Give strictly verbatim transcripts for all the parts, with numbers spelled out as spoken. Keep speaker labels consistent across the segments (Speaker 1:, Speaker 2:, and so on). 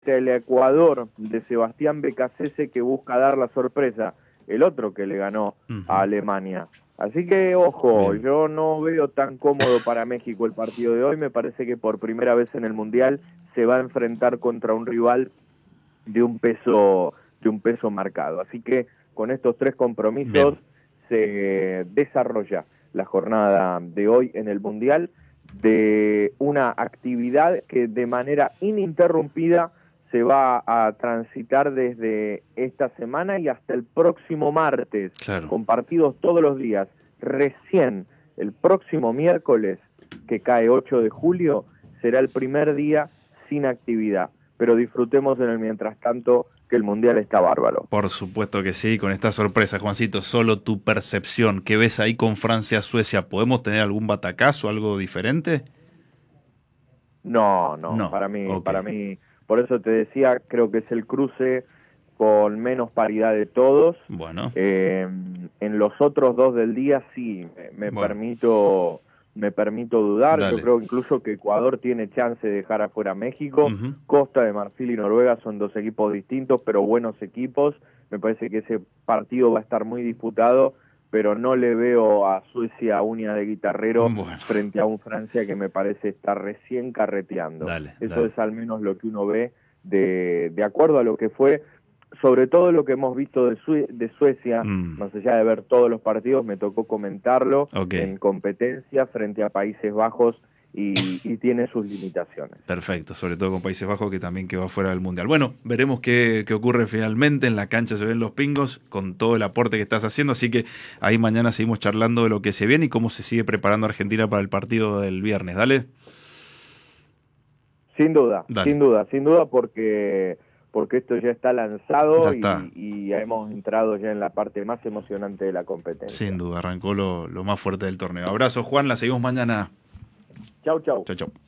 Speaker 1: el Ecuador de Sebastián Becasese, que busca dar la sorpresa, el otro que le ganó uh-huh. a Alemania. Así que, ojo, Bien. yo no veo tan cómodo para México el partido de hoy. Me parece que por primera vez en el Mundial se va a enfrentar contra un rival de un peso, de un peso marcado. Así que con estos tres compromisos Bien. se desarrolla la jornada de hoy en el Mundial, de una actividad que de manera ininterrumpida se va a transitar desde esta semana y hasta el próximo martes,
Speaker 2: claro.
Speaker 1: con partidos todos los días. Recién el próximo miércoles, que cae ocho de julio, será el primer día sin actividad. Pero disfrutemos en el mientras tanto, que el Mundial está bárbaro.
Speaker 2: Por supuesto que sí, con esta sorpresa, Juancito, solo tu percepción, ¿qué ves ahí con Francia-Suecia? ¿Podemos tener algún batacazo, algo diferente?
Speaker 1: No, no, no. para mí, okay. para mí... Por eso te decía, creo que es el cruce con menos paridad de todos.
Speaker 2: Bueno.
Speaker 1: Eh, en los otros dos del día sí, me, me bueno. permito me permito dudar.
Speaker 2: Dale.
Speaker 1: Yo creo incluso que Ecuador tiene chance de dejar afuera a México.
Speaker 2: Uh-huh.
Speaker 1: Costa de Marfil y Noruega son dos equipos distintos, pero buenos equipos. Me parece que ese partido va a estar muy disputado, pero no le veo a Suecia uña de guitarrero bueno. frente a un Francia que me parece estar recién carreteando.
Speaker 2: Dale,
Speaker 1: Eso
Speaker 2: dale.
Speaker 1: es al menos lo que uno ve de, de acuerdo a lo que fue, sobre todo lo que hemos visto de, Sue- de Suecia,
Speaker 2: mm.
Speaker 1: más allá de ver todos los partidos, me tocó comentarlo
Speaker 2: okay.
Speaker 1: en competencia frente a Países Bajos y, y tiene sus limitaciones.
Speaker 2: Perfecto, sobre todo con Países Bajos, que también quedó fuera del Mundial. Bueno, veremos qué, qué ocurre finalmente. En la cancha se ven los pingos con todo el aporte que estás haciendo, así que ahí mañana seguimos charlando de lo que se viene y cómo se sigue preparando Argentina para el partido del viernes. Dale.
Speaker 1: Sin duda,
Speaker 2: Dale.
Speaker 1: sin duda, sin duda, porque porque esto ya está lanzado
Speaker 2: ya está.
Speaker 1: Y, y hemos entrado ya en la parte más emocionante de la competencia.
Speaker 2: Sin duda, arrancó lo, lo más fuerte del torneo. Abrazo, Juan, la seguimos mañana.
Speaker 1: Chau, chau.
Speaker 2: Chau, chau.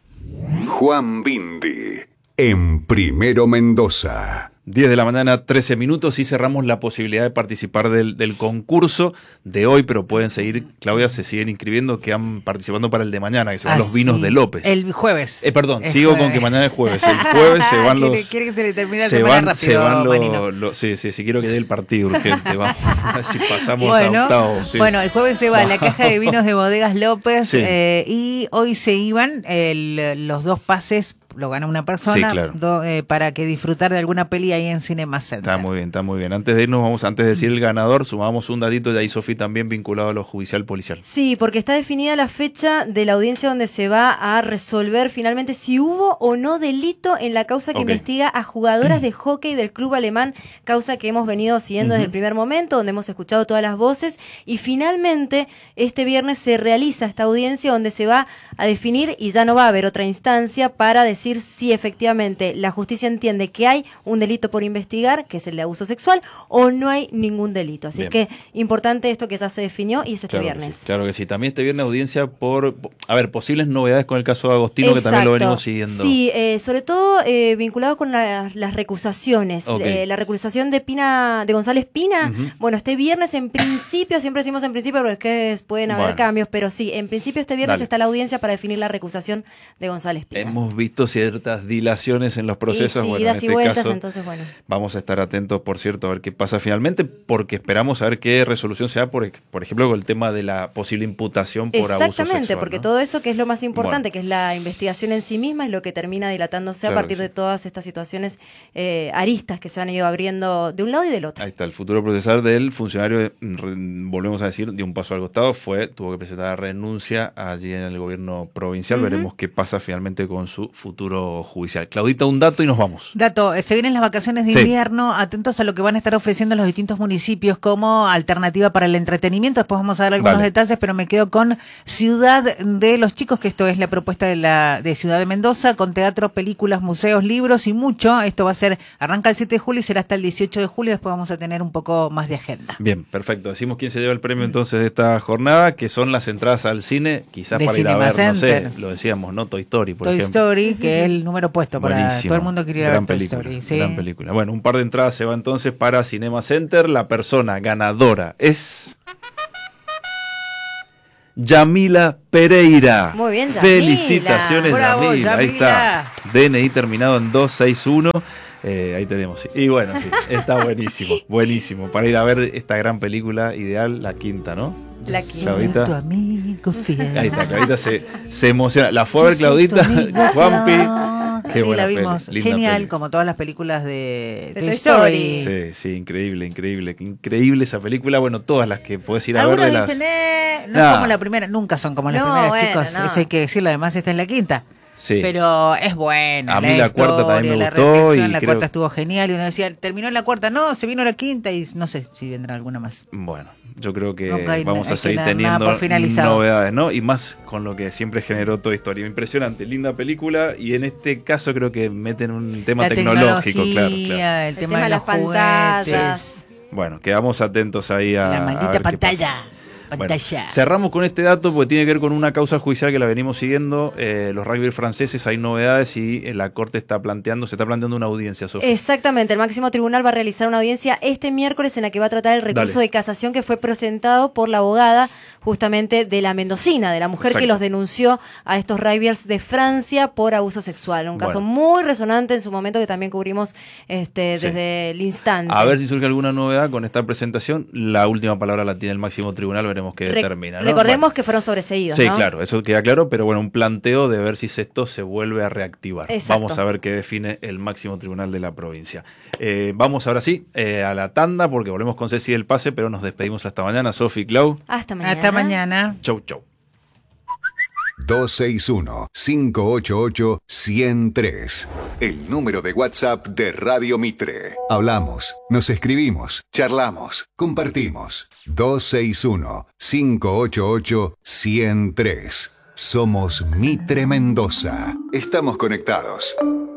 Speaker 3: Juan Bindi, en Primero Mendoza.
Speaker 2: diez de la mañana, trece minutos, y cerramos la posibilidad de participar del, del concurso de hoy, pero pueden seguir, Claudia, se siguen inscribiendo, quedan participando para el de mañana, que se van
Speaker 4: ah,
Speaker 2: los vinos
Speaker 4: sí.
Speaker 2: de López.
Speaker 4: El jueves.
Speaker 2: Eh, perdón,
Speaker 4: el
Speaker 2: sigo
Speaker 4: jueves.
Speaker 2: con que mañana es jueves. El jueves se van los...
Speaker 4: Quiere, quiere que se le termine la
Speaker 2: se
Speaker 4: semana
Speaker 2: van,
Speaker 4: rápido,
Speaker 2: se van
Speaker 4: Manino.
Speaker 2: los... Lo, sí, sí, sí, quiero que dé el partido urgente. Vamos a ver si pasamos
Speaker 4: bueno,
Speaker 2: a octavos. Sí.
Speaker 4: Bueno, el jueves se va la caja de vinos de Bodegas López
Speaker 2: sí.
Speaker 4: eh, y hoy se iban el, los dos pases, lo gana una persona,
Speaker 2: sí, claro.
Speaker 4: do, eh, para que disfrutar de alguna peli ahí en Cinema Center.
Speaker 2: Está muy bien, está muy bien. Antes de irnos, vamos, antes de decir el ganador, sumamos un datito de ahí, Sofía, también vinculado a lo judicial policial.
Speaker 5: Sí, porque está definida la fecha de la audiencia donde se va a resolver finalmente si hubo o no delito en la causa que
Speaker 2: okay.
Speaker 5: investiga a jugadoras de hockey del club alemán, causa que hemos venido siguiendo uh-huh. desde el primer momento, donde hemos escuchado todas las voces, y finalmente este viernes se realiza esta audiencia donde se va a definir, y ya no va a haber otra instancia para decir si efectivamente la justicia entiende que hay un delito por investigar, que es el de abuso sexual, o no hay ningún delito. Así
Speaker 2: Bien.
Speaker 5: que importante esto que ya se definió y es este
Speaker 2: claro
Speaker 5: viernes.
Speaker 2: Que sí, claro que sí. También este viernes audiencia por, a ver, posibles novedades con el caso de Agostino, Exacto. que también lo venimos siguiendo.
Speaker 5: Sí, eh, sobre todo eh, vinculado con la, las recusaciones.
Speaker 2: Okay.
Speaker 5: Eh, la recusación de Pina, de González Pina. Uh-huh. Bueno, este viernes en principio, siempre decimos en principio, pero es que pueden haber bueno. cambios, pero sí, en principio este viernes Dale. está la audiencia para definir la recusación de González Pina.
Speaker 2: Hemos visto ciertas dilaciones en los procesos,
Speaker 5: y sí,
Speaker 2: bueno, en este
Speaker 5: y vueltas,
Speaker 2: caso
Speaker 5: entonces, bueno.
Speaker 2: vamos a estar atentos, por cierto, a ver qué pasa finalmente, porque esperamos saber qué resolución se da, por, por ejemplo, con el tema de la posible imputación por abuso sexual.
Speaker 5: Exactamente, porque
Speaker 2: ¿no?
Speaker 5: todo eso que es lo más importante,
Speaker 2: bueno.
Speaker 5: que es la investigación en sí misma, es lo que termina dilatándose
Speaker 2: claro
Speaker 5: a partir
Speaker 2: sí.
Speaker 5: de todas estas situaciones eh, aristas que se han ido abriendo de un lado y del otro.
Speaker 2: Ahí está, el futuro procesal del funcionario, volvemos a decir, de un paso al costado, fue, tuvo que presentar la renuncia allí en el gobierno provincial. Uh-huh. Veremos qué pasa finalmente con su futuro judicial. Claudita, un dato y nos vamos.
Speaker 4: Dato, se vienen las vacaciones de
Speaker 2: sí.
Speaker 4: invierno, atentos a lo que van a estar ofreciendo los distintos municipios como alternativa para el entretenimiento. Después vamos a dar algunos
Speaker 2: vale.
Speaker 4: detalles, pero me quedo con Ciudad de los Chicos, que esto es la propuesta de la de Ciudad de Mendoza, con teatro, películas, museos, libros y mucho. Esto va a ser, arranca el siete de julio y será hasta el dieciocho de julio. Después vamos a tener un poco más de agenda.
Speaker 2: Bien, perfecto. Decimos quién se lleva el premio entonces de esta jornada, que son las entradas al cine, quizás
Speaker 4: de
Speaker 2: para
Speaker 4: Cinema
Speaker 2: ir a ver,
Speaker 4: Center.
Speaker 2: no sé, lo decíamos, ¿no? Toy Story, por
Speaker 4: Toy
Speaker 2: ejemplo.
Speaker 4: Toy Story, que es el número puesto para
Speaker 2: Buenísimo.
Speaker 4: todo el mundo que quiere
Speaker 2: Gran
Speaker 4: ver Toy
Speaker 2: película,
Speaker 4: Story. Sí.
Speaker 2: Gran película. Bueno, un par de entradas se va entonces para Cinema Center. La persona ganadora es Yamila Pereira.
Speaker 5: Muy bien, Yamila.
Speaker 2: Felicitaciones,
Speaker 4: Bravo,
Speaker 2: Yamila. Ahí
Speaker 4: Yamila.
Speaker 2: está. D N I terminado en dos seis uno. Eh, ahí tenemos. Y bueno, sí, está buenísimo. Buenísimo. Para ir a ver esta gran película ideal, la quinta, ¿no?
Speaker 5: La
Speaker 2: Claudita.
Speaker 4: Tu amigo fiel.
Speaker 2: Ahí está, Claudita se, se emociona. La fue a ver
Speaker 4: Yo soy tu
Speaker 2: Claudita,
Speaker 4: amigo
Speaker 2: Juanpi.
Speaker 4: fiel.
Speaker 2: Qué
Speaker 4: Sí,
Speaker 2: buena
Speaker 4: la vimos.
Speaker 2: peli, linda
Speaker 4: Genial,
Speaker 2: peli.
Speaker 4: como todas las películas de,
Speaker 5: De
Speaker 4: Toy
Speaker 5: Toy
Speaker 4: Story.
Speaker 5: Story.
Speaker 2: Sí, sí, increíble, increíble. Increíble esa película. Bueno, todas las que podés ir a ver
Speaker 4: Algunos
Speaker 2: de las.
Speaker 4: dicen, eh, no
Speaker 2: Nah.
Speaker 4: es como la primera, nunca son como las
Speaker 5: No,
Speaker 4: primeras,
Speaker 5: bueno,
Speaker 4: chicos.
Speaker 5: no.
Speaker 4: Eso hay que decirlo, además esta es la quinta.
Speaker 2: Sí.
Speaker 4: Pero es buena.
Speaker 2: A mí la cuarta
Speaker 4: historia,
Speaker 2: también me
Speaker 4: la
Speaker 2: gustó
Speaker 4: reflexión,
Speaker 2: y
Speaker 4: la
Speaker 2: creo-
Speaker 4: cuarta estuvo genial. Y uno decía, terminó la cuarta, no, se vino la quinta y no sé si vendrá alguna más.
Speaker 2: Bueno, yo creo que
Speaker 4: Nunca hay-
Speaker 2: vamos
Speaker 4: hay
Speaker 2: a
Speaker 4: que
Speaker 2: seguir
Speaker 4: dar nada
Speaker 2: teniendo
Speaker 4: por finalizado.
Speaker 2: novedades, ¿no? Y más con lo que siempre generó Toy Story. Impresionante, linda película. Y en este caso creo que meten un tema
Speaker 4: La
Speaker 2: tecnológico, claro,
Speaker 4: tecnología,
Speaker 2: claro.
Speaker 4: el,
Speaker 5: El
Speaker 4: tema,
Speaker 5: tema
Speaker 4: de
Speaker 5: de
Speaker 4: los
Speaker 5: las pantallas.
Speaker 4: juguetes.
Speaker 2: Bueno, quedamos atentos ahí a.
Speaker 4: La
Speaker 2: a
Speaker 4: maldita
Speaker 2: ver qué
Speaker 4: pantalla.
Speaker 2: pasa.
Speaker 4: Pantalla.
Speaker 2: Bueno, cerramos con este dato porque tiene que ver con una causa judicial que la venimos siguiendo. Eh, los rugby franceses, hay novedades y eh, la Corte está planteando, se está planteando una audiencia, Sofía.
Speaker 5: Exactamente, el máximo tribunal va a realizar una audiencia este miércoles en la que va a tratar el recurso
Speaker 2: Dale.
Speaker 5: de casación que fue presentado por la abogada justamente de la mendocina, de la mujer
Speaker 2: Exacto.
Speaker 5: que los denunció a estos rugbyers de Francia por abuso sexual. Un caso
Speaker 2: Bueno.
Speaker 5: muy resonante en su momento que también cubrimos este,
Speaker 2: Sí.
Speaker 5: desde el instante.
Speaker 2: A ver si surge alguna novedad con esta presentación. La última palabra la tiene el máximo tribunal, veremos qué
Speaker 5: Re-
Speaker 2: determina, ¿no?
Speaker 5: Recordemos
Speaker 2: Bueno.
Speaker 5: que fueron sobreseídos,
Speaker 2: Sí,
Speaker 5: ¿no?
Speaker 2: claro, eso queda claro, pero bueno, un planteo de ver si esto se vuelve a reactivar.
Speaker 5: Exacto.
Speaker 2: Vamos a ver qué define el máximo tribunal de la provincia. Eh, vamos ahora sí eh, a la tanda, porque volvemos con Ceci del Pase, pero nos despedimos hasta mañana. Sofi, Clau,
Speaker 5: Hasta mañana.
Speaker 4: Hasta mañana.
Speaker 2: chau, chau.
Speaker 3: dos seis uno, cinco ocho ocho, uno cero tres. El número de WhatsApp de Radio Mitre. Hablamos, nos escribimos, charlamos, compartimos. dos seis uno, cinco ocho ocho, uno cero tres. Somos Mitre Mendoza. Estamos conectados.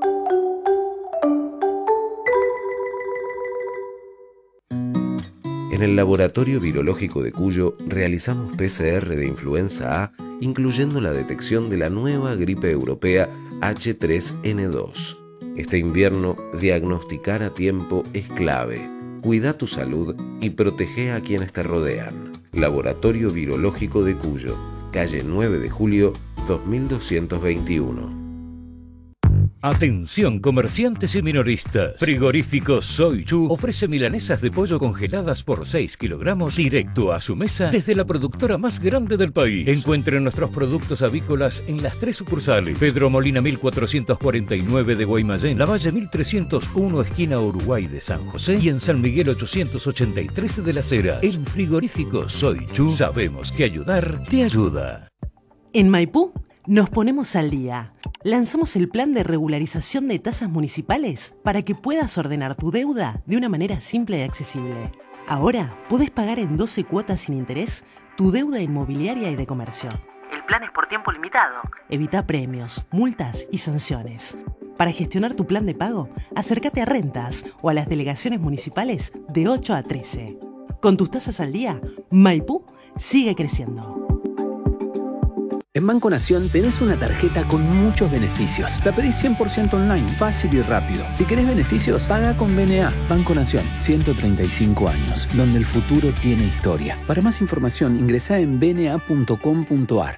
Speaker 6: En el Laboratorio Virológico de Cuyo realizamos P C R de influenza A, incluyendo la detección de la nueva gripe europea H tres N dos. Este invierno, diagnosticar a tiempo es clave. Cuida tu salud y protege a quienes te rodean. Laboratorio Virológico de Cuyo, calle nueve de julio, dos mil doscientos veintiuno.
Speaker 7: Atención comerciantes y minoristas. Frigorífico Soy Chu ofrece milanesas de pollo congeladas por seis kilogramos directo a su mesa desde la productora más grande del país. Encuentren nuestros productos avícolas en las tres sucursales. Pedro Molina mil cuatrocientos cuarenta y nueve de Guaymallén, La Valle mil trescientos uno esquina Uruguay de San José y en San Miguel ochocientos ochenta y tres de Las Heras. En Frigorífico Soy Chu sabemos que ayudar te ayuda.
Speaker 8: En Maipú nos ponemos al día. Lanzamos el plan de regularización de tasas municipales para que puedas ordenar tu deuda de una manera simple y accesible. Ahora podés pagar en doce cuotas sin interés tu deuda inmobiliaria y de comercio. El plan es por tiempo limitado. Evita premios, multas y sanciones. Para gestionar tu plan de pago, acércate a Rentas o a las delegaciones municipales de ocho a trece. Con tus tasas al día, Maipú sigue creciendo.
Speaker 9: En Banco Nación tenés una tarjeta con muchos beneficios. La pedís cien por ciento online, fácil y rápido. Si querés beneficios, paga con B N A. Banco Nación, ciento treinta y cinco años, donde el futuro tiene historia. Para más información, ingresá en b n a punto com punto a r.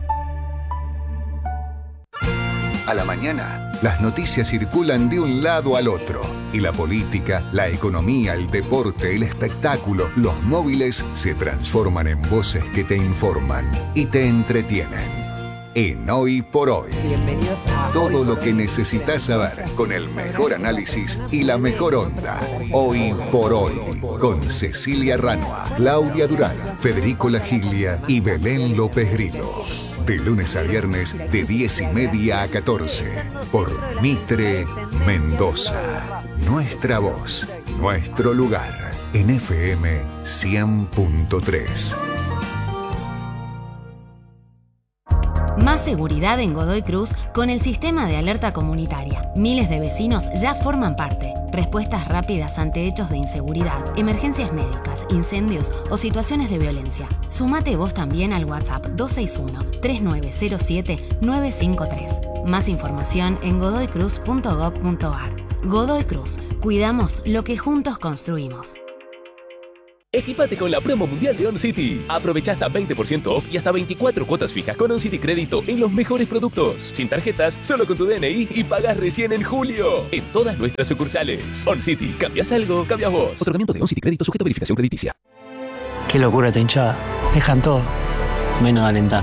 Speaker 3: A la mañana, las noticias circulan de un lado al otro. Y la política, la economía, el deporte, el espectáculo, los móviles se transforman en voces que te informan y te entretienen. En Hoy por Hoy.
Speaker 4: Bienvenidos a
Speaker 3: Todo lo que necesitas saber con el mejor análisis y la mejor onda. Hoy por Hoy. Con Cecilia Ranua, Claudia Durán, Federico Lagiglia y Belén López Grillo. De lunes a viernes de diez y media a catorce. Por Mitre Mendoza. Nuestra voz, nuestro lugar. En F M cien punto tres.
Speaker 10: Más seguridad en Godoy Cruz con el sistema de alerta comunitaria. Miles de vecinos ya forman parte. Respuestas rápidas ante hechos de inseguridad, emergencias médicas, incendios o situaciones de violencia. Sumate vos también al WhatsApp dos seis uno, tres nueve cero siete, nueve cinco tres. Más información en godoy cruz punto gob punto a r. Godoy Cruz. Cuidamos lo que juntos construimos.
Speaker 11: Equipate con la promo mundial de OnCity. Aprovecha hasta veinte por ciento off y hasta veinticuatro cuotas fijas con OnCity Crédito en los mejores productos. Sin tarjetas, solo con tu D N I y pagas recién en julio. En todas nuestras sucursales. OnCity. ¿Cambias algo? Cambias vos. Otorgamiento de OnCity Crédito sujeto a verificación crediticia.
Speaker 12: Qué locura esta hinchada. Dejan todo, menos alentar.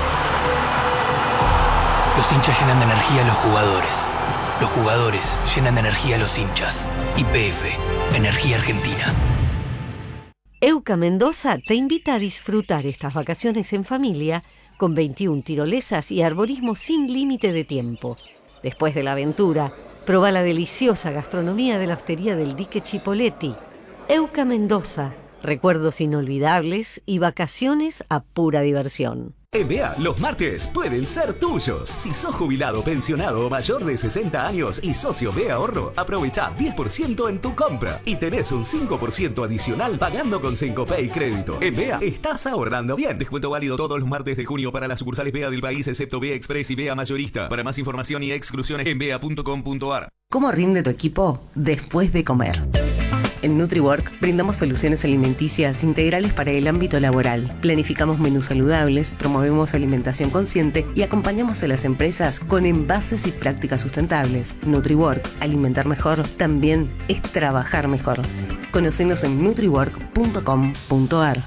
Speaker 13: Los hinchas llenan de energía a los jugadores. Los jugadores llenan de energía a los hinchas. Y P F, Energía Argentina.
Speaker 14: Euca Mendoza te invita a disfrutar estas vacaciones en familia con veintiuna tirolesas y arborismo sin límite de tiempo. Después de la aventura, proba la deliciosa gastronomía de la hostería del Dique Chipoletti. Euca Mendoza, recuerdos inolvidables y vacaciones a pura diversión.
Speaker 15: En B E A, los martes pueden ser tuyos. Si sos jubilado, pensionado o mayor de sesenta años y socio B E A Ahorro, aprovecha diez por ciento en tu compra y tenés un cinco por ciento adicional pagando con Cencopay Crédito. En B E A estás ahorrando bien. Descuento válido todos los martes de junio para las sucursales B E A del país, excepto B E A Express y B E A Mayorista. Para más información y exclusiones en bea punto com punto ar.
Speaker 16: ¿Cómo rinde tu equipo después de comer? En NutriWork brindamos soluciones alimenticias integrales para el ámbito laboral. Planificamos menús saludables, promovemos alimentación consciente y acompañamos a las empresas con envases y prácticas sustentables. NutriWork, alimentar mejor, también es trabajar mejor. Conocenos en nutriwork punto com punto ar.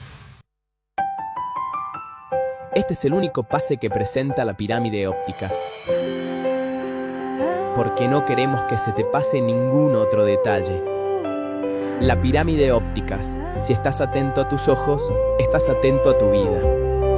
Speaker 17: Este es el único pase que presenta la pirámide ópticas. Porque no queremos que se te pase ningún otro detalle. La pirámide ópticas. Si estás atento a tus ojos, estás atento a tu vida.